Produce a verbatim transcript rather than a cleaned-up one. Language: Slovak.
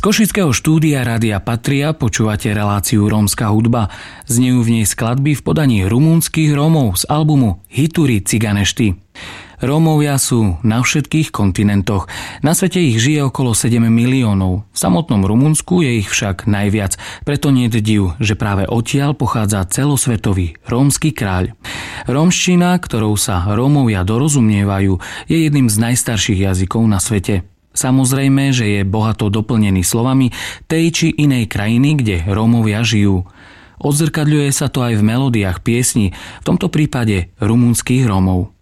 Košického štúdia Rádia Patria počúvate reláciu Rómska hudba. Znejú v nej skladby v podaní rumunských Rómov z albumu Hituri Ciganešti. Rómovia sú na všetkých kontinentoch. Na svete ich žije okolo sedem miliónov. V samotnom Rumunsku je ich však najviac. Preto nie je div, že práve odtiaľ pochádza celosvetový rómsky kráľ. Rómština, ktorou sa Rómovia dorozumievajú, je jedným z najstarších jazykov na svete. Samozrejme, že je bohato doplnený slovami tej či inej krajiny, kde Rómovia žijú. Odzrkadľuje sa to aj v melódiách piesní, v tomto prípade rumunských Rómov.